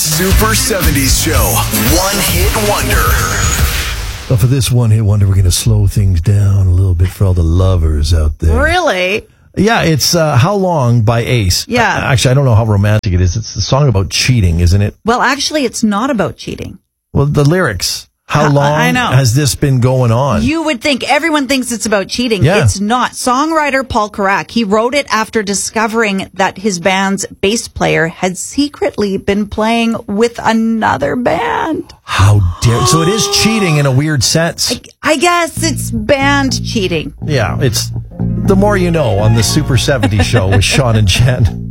Super 70s Show. One Hit Wonder. Well, for this one hit wonder, we're going to slow things down a little bit for all the lovers out there. Really? Yeah, it's How Long by Ace. Yeah. Actually, I don't know how romantic it is. It's the song about cheating, isn't it? Well, actually, it's not about cheating. Well, the lyrics. How long I know. has this been going on? You would think everyone thinks it's about cheating. Yeah. It's not. Songwriter Paul Carrack, he wrote it after discovering that his band's bass player had secretly been playing with another band. How dare... So it is cheating in a weird sense. I guess it's band cheating. Yeah, it's The More You Know on the Super 70 Show with Sean and Jen.